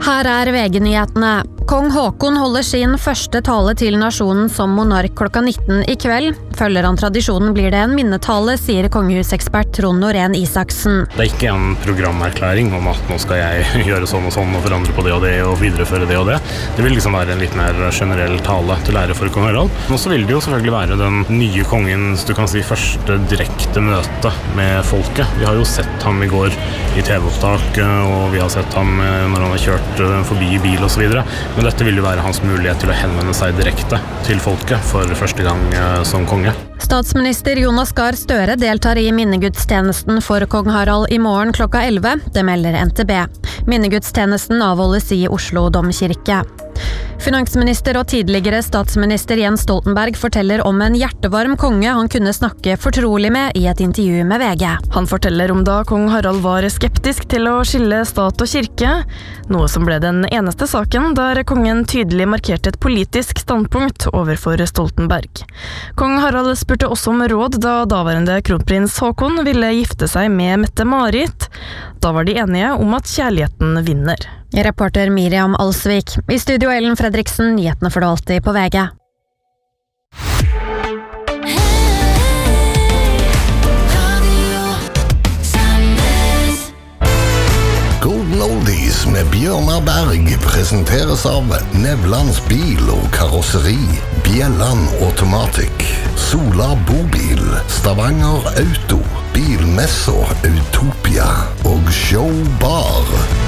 Her VG-nyhetene. Kong Håkon holder sin første tale til nasjonen som monark klokka 19 i kveld. Følger han tradisjonen blir det en minnetale, sier kongehusekspert Trond Norén Isaksen. Det er ikke en programerklæring om at nå skal jeg gjøre sånn og forandre på det og videreføre det og det. Det vil liksom være en litt mer generell tale til ære for kong Harald. Og så vil det jo selvfølgelig være den nye kongens, du kan si, første direkte møte med folket. Vi har jo sett ham i går i TV-opptak, og vi har sett ham når han har kjørt forbi i bil og så videre. Men dette vil jo være hans mulighet til å henvende seg direkte til folket for første gang som konge. Statsminister Jonas Gahr Støre deltar i minnegudstjenesten for kong Harald i morgen klokka 11, det melder NTB. Minnegudstjenesten avholdes i Oslo Domkirke. Finansminister og tidligere statsminister Jens Stoltenberg forteller om en hjertevarm konge han kunne snakke fortrolig med i et intervju med VG. Han forteller om da kong Harald var skeptisk til å skille stat og kirke, noe som ble den eneste saken der kongen tydelig markerte et politisk standpunkt overfor Stoltenberg. Kong Harald spurte også om råd da daværende kronprins Håkon ville gifte seg med Mette-Marit. Da var de enige om at kjærligheten vinner. Reporter Miriam Alsvik. I studio Ellen Fredriksen, nyhetene får du alltid på VG. Golden Oldies med Bjørnar Berg presenteres av Nevlands bil og karosseri, Bjelland Automatic, Sola Bobil, Stavanger Auto, Bilmesso Utopia og Show Bar.